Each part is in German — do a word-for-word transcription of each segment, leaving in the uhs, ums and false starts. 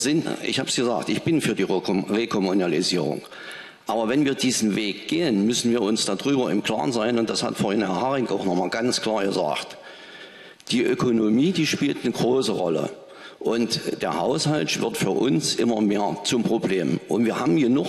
sind, ich habe es gesagt, ich bin für die Rekommunalisierung. Aber wenn wir diesen Weg gehen, müssen wir uns darüber im Klaren sein, und das hat vorhin Herr Haring auch noch mal ganz klar gesagt. Die Ökonomie, die spielt eine große Rolle. Und der Haushalt wird für uns immer mehr zum Problem. Und wir haben genug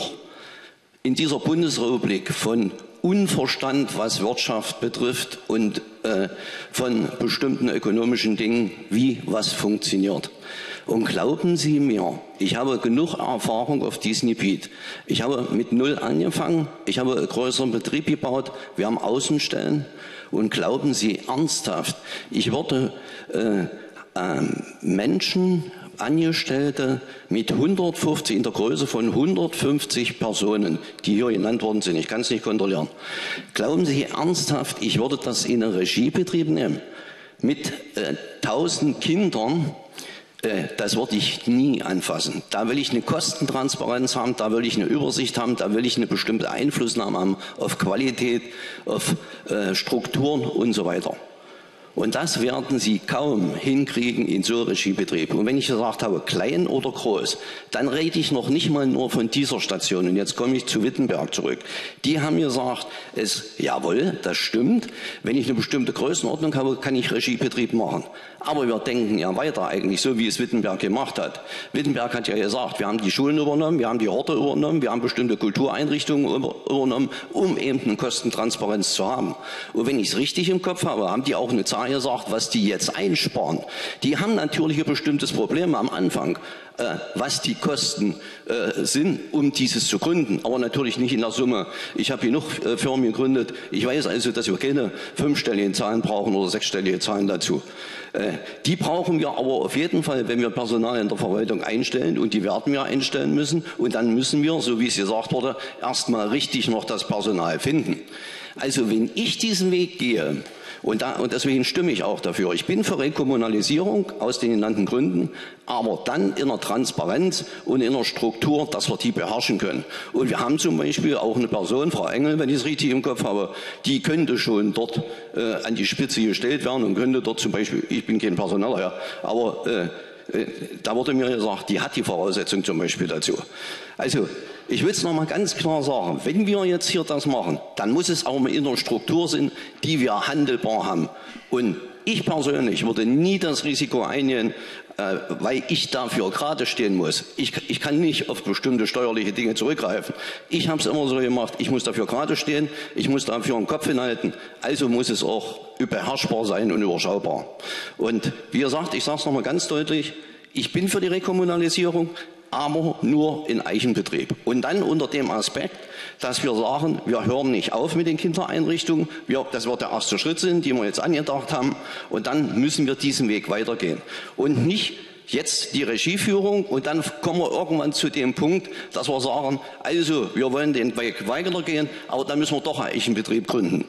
in dieser Bundesrepublik von Unverstand, was Wirtschaft betrifft und äh, von bestimmten ökonomischen Dingen, wie was funktioniert. Und glauben Sie mir, ich habe genug Erfahrung auf diesem Gebiet. Ich habe mit Null angefangen, ich habe einen größeren Betrieb gebaut, wir haben Außenstellen. Und glauben Sie ernsthaft, ich würde äh, äh, Menschen, Angestellte mit hundertfünfzig, in der Größe von hundertfünfzig Personen, die hier genannt worden sind, ich kann es nicht kontrollieren. Glauben Sie ernsthaft, ich würde das in einen Regiebetrieb nehmen? Mit äh, tausend Kindern, äh, das würde ich nie anfassen. Da will ich eine Kostentransparenz haben, da will ich eine Übersicht haben, da will ich eine bestimmte Einflussnahme haben auf Qualität, auf äh, Strukturen und so weiter. Und das werden Sie kaum hinkriegen in so einem Regiebetrieb. Und wenn ich gesagt habe, klein oder groß, dann rede ich noch nicht mal nur von dieser Station. Und jetzt komme ich zu Wittenberg zurück. Die haben gesagt, es, jawohl, das stimmt. Wenn ich eine bestimmte Größenordnung habe, kann ich Regiebetrieb machen. Aber wir denken ja weiter eigentlich, so wie es Wittenberg gemacht hat. Wittenberg hat ja gesagt, wir haben die Schulen übernommen, wir haben die Orte übernommen, wir haben bestimmte Kultureinrichtungen übernommen, um eben eine Kostentransparenz zu haben. Und wenn ich es richtig im Kopf habe, haben die auch eine Zahl gesagt, was die jetzt einsparen. Die haben natürlich ein bestimmtes Problem am Anfang, äh, was die Kosten äh, sind, um dieses zu gründen. Aber natürlich nicht in der Summe. Ich habe genug äh, Firmen gegründet. Ich weiß also, dass wir keine fünfstelligen Zahlen brauchen oder sechsstellige Zahlen dazu. Äh, die brauchen wir aber auf jeden Fall, wenn wir Personal in der Verwaltung einstellen, und die werden wir einstellen müssen. Und dann müssen wir, so wie es gesagt wurde, erstmal richtig noch das Personal finden. Also wenn ich diesen Weg gehe, Und, da, und deswegen stimme ich auch dafür. Ich bin für Rekommunalisierung aus den genannten Gründen, aber dann in einer Transparenz und in einer Struktur, dass wir die beherrschen können. Und wir haben zum Beispiel auch eine Person, Frau Engel, wenn ich es richtig im Kopf habe, die könnte schon dort äh, an die Spitze gestellt werden und könnte dort zum Beispiel, ich bin kein Personaler, ja, aber äh, äh, da wurde mir gesagt, die hat die Voraussetzung zum Beispiel dazu. Also ich will es noch mal ganz klar sagen, wenn wir jetzt hier das machen, dann muss es auch in einer Struktur sein, die wir handelbar haben. Und ich persönlich würde nie das Risiko eingehen, äh, weil ich dafür gerade stehen muss. Ich, ich kann nicht auf bestimmte steuerliche Dinge zurückgreifen. Ich habe es immer so gemacht, ich muss dafür gerade stehen, ich muss dafür einen Kopf hinhalten, also muss es auch beherrschbar sein und überschaubar. Und wie gesagt, ich sage es noch mal ganz deutlich, ich bin für die Rekommunalisierung, aber nur in Eigenbetrieb. Und dann unter dem Aspekt, dass wir sagen, wir hören nicht auf mit den Kindereinrichtungen, wir, das wird der erste Schritt sein, den wir jetzt angedacht haben, und dann müssen wir diesen Weg weitergehen. Und nicht jetzt die Regieführung und dann kommen wir irgendwann zu dem Punkt, dass wir sagen, also wir wollen den Weg weitergehen, aber dann müssen wir doch einen Eigenbetrieb gründen.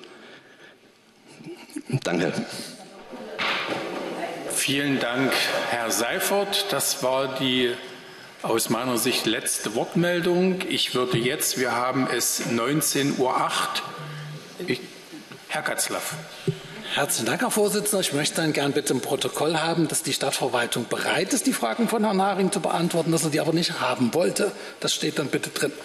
Danke. Vielen Dank, Herr Seifert. Das war die aus meiner Sicht letzte Wortmeldung. Ich würde jetzt, wir haben es neunzehn Uhr acht. Ich, Herr Katzlaff. Herzlichen Dank, Herr Vorsitzender. Ich möchte dann gern bitte im Protokoll haben, dass die Stadtverwaltung bereit ist, die Fragen von Herrn Haring zu beantworten, dass er die aber nicht haben wollte. Das steht dann bitte drin.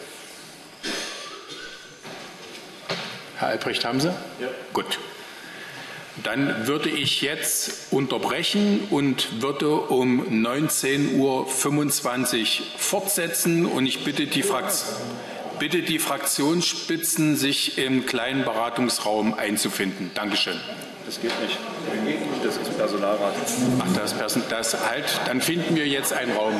Herr Albrecht, haben Sie? Ja. Gut. Dann würde ich jetzt unterbrechen und würde um neunzehn Uhr fünfundzwanzig fortsetzen. Und ich bitte die, Frakt- bitte die Fraktionsspitzen, sich im kleinen Beratungsraum einzufinden. Dankeschön. Das geht nicht. Das ist Personalrat. Ach, das ist Person- das halt. Dann finden wir jetzt einen Raum.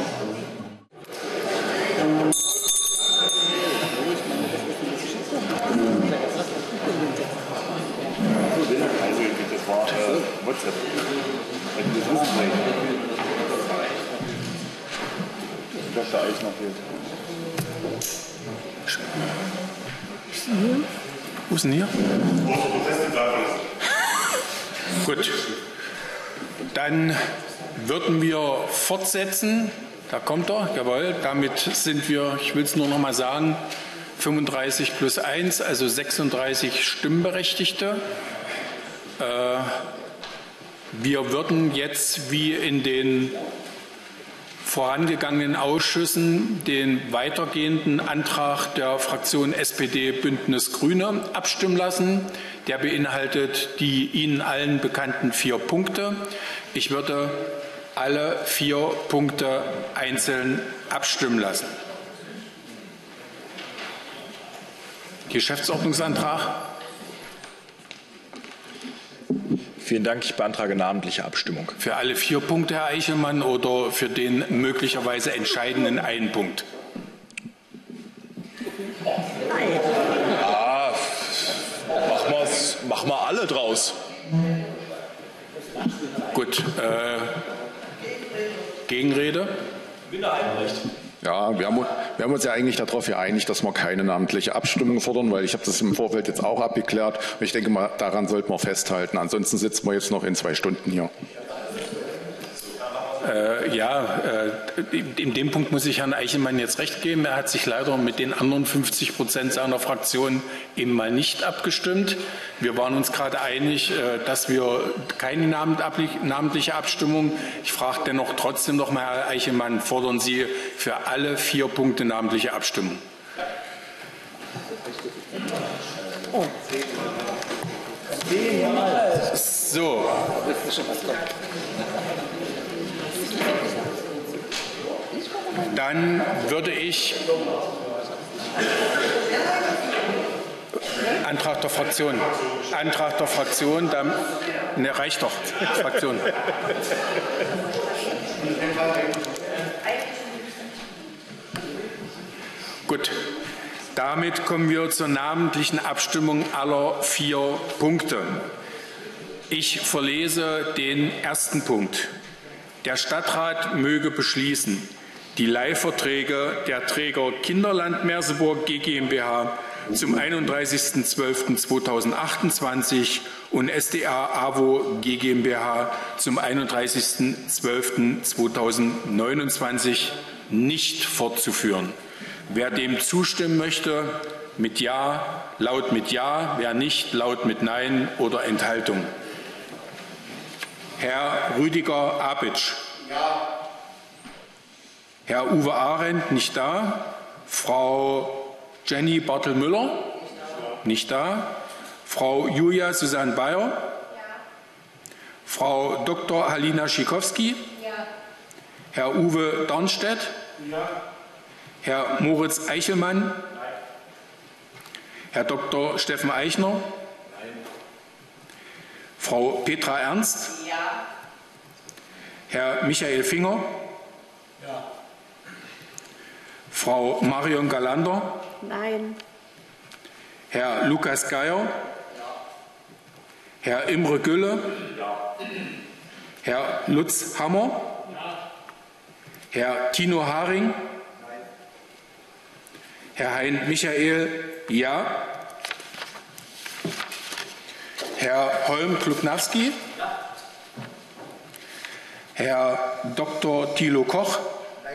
WhatsApp. Das da Eis noch fehlt. Wo ist denn hier? Gut. Dann würden wir fortsetzen. Da kommt er, jawohl. Damit sind wir, ich will es nur noch mal sagen, fünfunddreißig plus eins, also sechsunddreißig Stimmberechtigte. Äh, Wir würden jetzt wie in den vorangegangenen Ausschüssen den weitergehenden Antrag der Fraktion S P D Bündnis Grüne abstimmen lassen. Der beinhaltet die Ihnen allen bekannten vier Punkte. Ich würde alle vier Punkte einzeln abstimmen lassen. Geschäftsordnungsantrag. Vielen Dank. Ich beantrage namentliche Abstimmung. Für alle vier Punkte, Herr Eichelmann, oder für den möglicherweise entscheidenden einen Punkt? Ja, machen wir's, machen wir alle draus. Gut. Äh, Gegenrede? Ja, wir haben, wir haben uns ja eigentlich darauf geeinigt, dass wir keine namentliche Abstimmung fordern, weil ich habe das im Vorfeld jetzt auch abgeklärt. Und ich denke mal, daran sollten wir festhalten. Ansonsten sitzen wir jetzt noch in zwei Stunden hier. Äh, ja, äh, in dem Punkt muss ich Herrn Eichelmann jetzt recht geben. Er hat sich leider mit den anderen fünfzig Prozent seiner Fraktion eben mal nicht abgestimmt. Wir waren uns gerade einig, äh, dass wir keine namentliche Abstimmung. Ich frage dennoch trotzdem noch mal, Herr Eichelmann, fordern Sie für alle vier Punkte namentliche Abstimmung? Oh. So. Dann würde ich Antrag der Fraktion. Antrag der Fraktion, dann ne, reicht doch. Fraktion. Gut. Damit kommen wir zur namentlichen Abstimmung aller vier Punkte. Ich verlese den ersten Punkt. Der Stadtrat möge beschließen, die Leihverträge der Träger Kinderland Merseburg GmbH zum einunddreißigsten zwölften zweitausendzweiundzwanzig und S D A AWO GmbH zum einunddreißigsten zwölften zweitausendneunundzwanzig nicht fortzuführen. Wer dem zustimmen möchte, mit Ja, laut mit Ja, wer nicht, laut mit Nein oder Enthaltung. Herr Rüdiger Abitsch. Ja. Herr Uwe Arendt, nicht da. Frau Jenny Bartel-Müller, nicht da. Frau Julia Susanne Bayer. Ja. Frau Doktor Halina Schikowski. Ja. Herr Uwe Darnstedt. Ja. Herr Moritz Eichelmann. Nein. Herr Doktor Steffen Eichner. Nein. Frau Petra Ernst. Ja. Herr Michael Finger. Ja. Frau Marion Galander. Nein. Herr Lukas Geier. Ja. Herr Imre Gülle. Ja. Herr Lutz Hammer. Ja. Herr Tino Haring. Nein. Herr Hein Michael. Ja. Herr Holm Klubnawski. Ja. Herr Doktor Thilo Koch. Nein.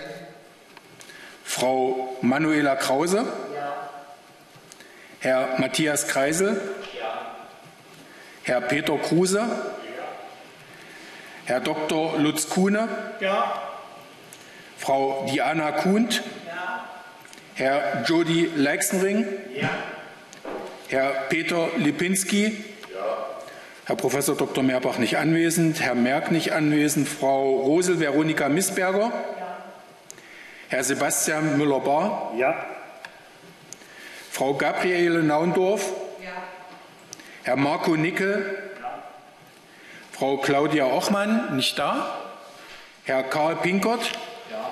Frau Manuela Krause. Ja. Herr Matthias Kreisel. Ja. Herr Peter Kruse. Ja. Herr Doktor Lutz Kuhne. Ja. Frau Diana Kuhnt. Ja. Herr Jody Leixenring. Ja. Herr Peter Lipinski. Herr Professor Doktor Meerbach nicht anwesend, Herr Merck nicht anwesend, Frau Rosel Veronika Missberger, ja. Herr Sebastian Müller-Bahr, ja. Frau Gabriele Naundorf, ja. Herr Marco Nickel, ja. Frau Claudia Ochmann, nicht da, Herr Karl Pinkert, ja.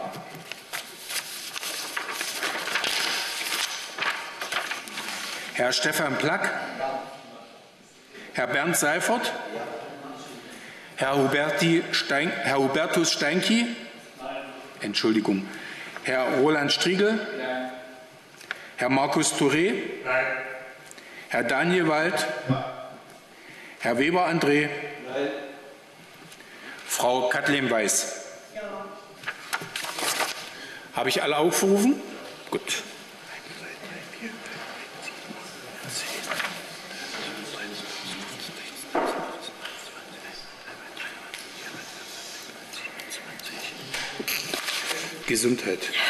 Herr Stefan Plack, ja. Herr Bernd Seifert, Herr, Huberti Stein, Herr Hubertus Steinki, Entschuldigung, Herr Roland Striegel, Nein. Herr Markus Touré, Nein. Herr Daniel Wald, Nein. Herr Weber André, Nein. Frau Kathleen Weiß. Ja. Habe ich alle aufgerufen? Gut. Gesundheit.